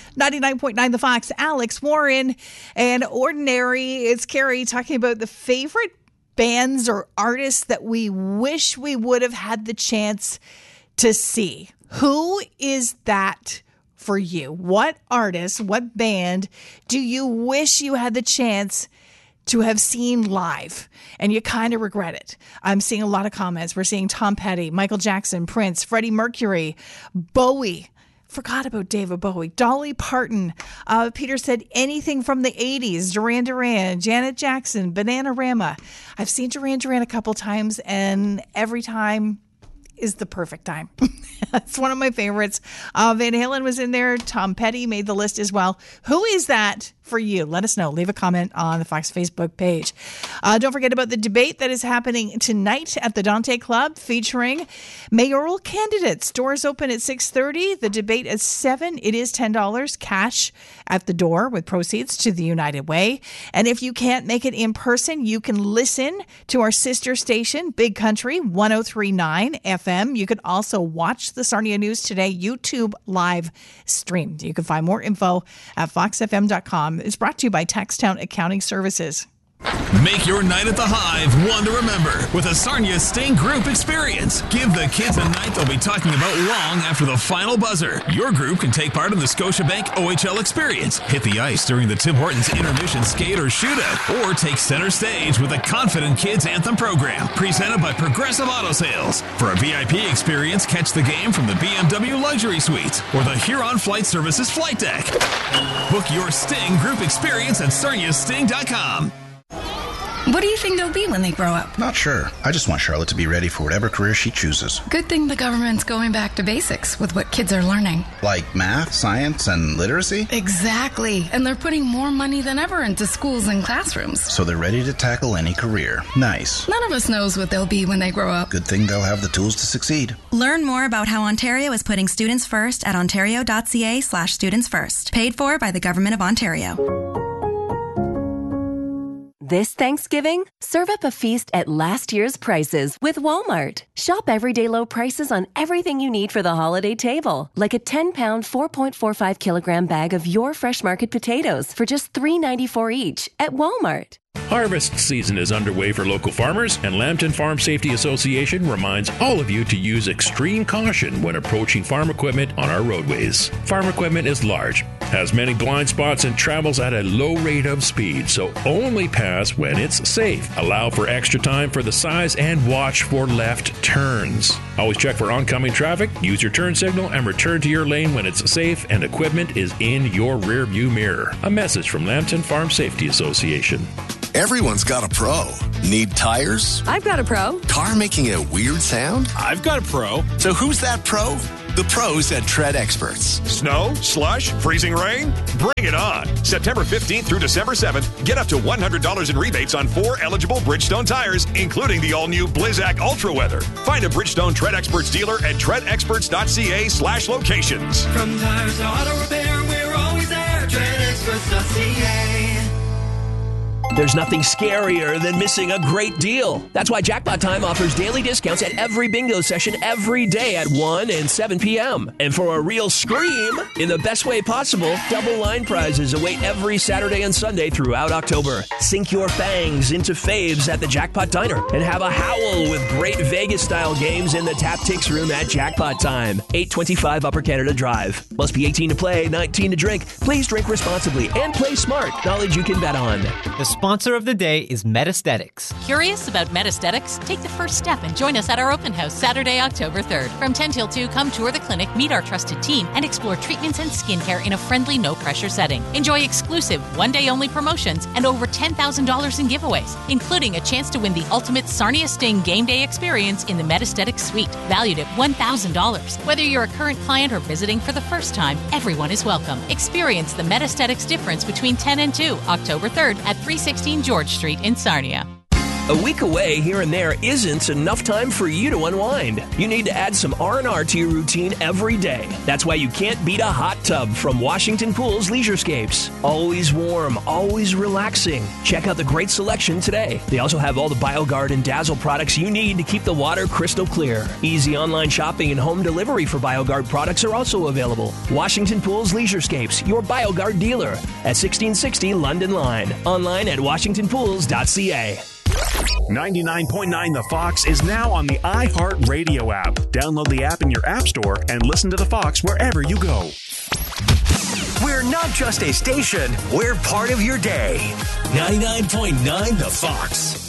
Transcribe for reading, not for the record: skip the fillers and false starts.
99.9 The Fox, Alex Warren, and Ordinary. It's Carrie talking about the favorite bands or artists that we wish we would have had the chance to see. Who is that for you? What artist, what band do you wish you had the chance to have seen live and you kind of regret it? I'm seeing a lot of comments. We're seeing Tom Petty, Michael Jackson, Prince, Freddie Mercury, Bowie. Forgot about David Bowie, Dolly Parton. Peter said anything from the 80s, Duran Duran, Janet Jackson, Bananarama. I've seen Duran Duran a couple times, and every time is the perfect time. That's one of my favorites. Van Halen was in there. Tom Petty made the list as well. Who is that for you? Let us know. Leave a comment on the Fox Facebook page. Don't forget about the debate that is happening tonight at the Dante Club featuring mayoral candidates. Doors open at 6:30. The debate at 7. It is $10 cash at the door with proceeds to the United Way. And if you can't make it in person, you can listen to our sister station, Big Country 103.9 FM. You can also watch the Sarnia News Today YouTube live stream. You can find more info at foxfm.com. It's brought to you by Taxtown Accounting Services. Make your night at the Hive one to remember with a Sarnia Sting Group experience. Give the kids a night they'll be talking about long after the final buzzer. Your group can take part in the Scotiabank OHL experience, hit the ice during the Tim Hortons intermission skate or shootout, or take center stage with the Confident Kids Anthem program, presented by Progressive Auto Sales. For a VIP experience, catch the game from the BMW Luxury Suites or the Huron Flight Services flight deck. Book your Sting Group experience at sarniasting.com. What do you think they'll be when they grow up? Not sure. I just want Charlotte to be ready for whatever career she chooses. Good thing the government's going back to basics with what kids are learning. Like math, science, and literacy? Exactly. And they're putting more money than ever into schools and classrooms. So they're ready to tackle any career. Nice. None of us knows what they'll be when they grow up. Good thing they'll have the tools to succeed. Learn more about how Ontario is putting students first at ontario.ca/studentsfirst. Paid for by the Government of Ontario. This Thanksgiving, serve up a feast at last year's prices with Walmart. Shop everyday low prices on everything you need for the holiday table, like a 10-pound, 4.45 kilogram bag of your Fresh Market potatoes for just $3.94 each at Walmart. Harvest season is underway for local farmers, and Lambton Farm Safety Association reminds all of you to use extreme caution when approaching farm equipment on our roadways. Farm equipment is large, has many blind spots, and travels at a low rate of speed, so only pass when it's safe. Allow for extra time for the size and watch for left turns. Always check for oncoming traffic, use your turn signal, and return to your lane when it's safe and equipment is in your rearview mirror. A message from Lambton Farm Safety Association. Everyone's got a pro. Need tires? I've got a pro. Car making a weird sound? I've got a pro. So who's that pro? The pros at Tread Experts. Snow, slush, freezing rain? Bring it on. September 15th through December 7th, get up to $100 in rebates on 4 eligible Bridgestone tires, including the all-new Blizzak Ultra Weather. Find a Bridgestone Tread Experts dealer at treadexperts.ca/locations. From tires to auto repair, we're always there. treadexperts.ca. There's nothing scarier than missing a great deal. That's why Jackpot Time offers daily discounts at every bingo session every day at 1 and 7 p.m. And for a real scream, in the best way possible, double line prizes await every Saturday and Sunday throughout October. Sink your fangs into faves at the Jackpot Diner and have a howl with great Vegas-style games in the Tap-Tix room at Jackpot Time, 825 Upper Canada Drive. Must be 18 to play, 19 to drink. Please drink responsibly and play smart. Knowledge you can bet on. The sponsor of the day is Metaesthetics. Curious about Metaesthetics? Take the first step and join us at our open house Saturday, October 3rd. From 10 till 2, come tour the clinic, meet our trusted team, and explore treatments and skincare in a friendly, no-pressure setting. Enjoy exclusive, one-day-only promotions and over $10,000 in giveaways, including a chance to win the ultimate Sarnia Sting game day experience in the Metaesthetics Suite, valued at $1,000. Whether you're a current client or visiting for the first time, everyone is welcome. Experience the Metaesthetics difference between 10 and 2, October 3rd at 316 George Street in Sarnia. A week away here and there isn't enough time for you to unwind. You need to add some R&R to your routine every day. That's why you can't beat a hot tub from Washington Pool's Leisurescapes. Always warm, always relaxing. Check out the great selection today. They also have all the BioGuard and Dazzle products you need to keep the water crystal clear. Easy online shopping and home delivery for BioGuard products are also available. Washington Pool's Leisurescapes, your BioGuard dealer at 1660 London Line. Online at washingtonpools.ca. 99.9 The Fox is now on the iHeartRadio app. Download the app in your app store and listen to The Fox wherever you go. We're not just a station, we're part of your day. 99.9 The Fox.